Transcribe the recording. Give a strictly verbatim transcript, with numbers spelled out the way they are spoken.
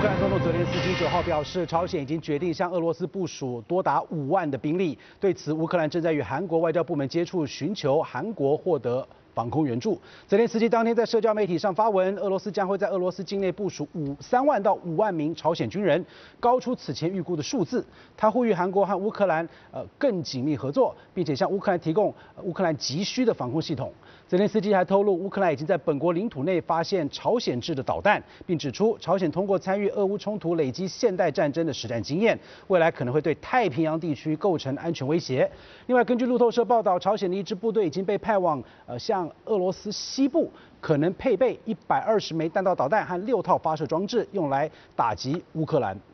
克兰总统泽连斯基九号表示，朝鲜已经决定向俄罗斯部署多达五万的兵力。对此，乌克兰正在与韩国外交部门接触，寻求韩国获得防空援助。泽连斯基当天在社交媒体上发文，俄罗斯将会在俄罗斯境内部署五三万到五万名朝鲜军人，高出此前预估的数字。他呼吁韩国和乌克兰呃更紧密合作，并且向乌克兰提供乌克兰急需的防空系统。泽连斯基还透露，乌克兰已经在本国领土内发现朝鲜制的导弹，并指出朝鲜通过参与俄乌冲突累积现代战争的实战经验，未来可能会对太平洋地区构成安全威胁。另外，根据路透社报道，朝鲜的一支部队已经被派往呃向俄罗斯西部，可能配备一百二十枚弹道导弹和六套发射装置，用来打击乌克兰。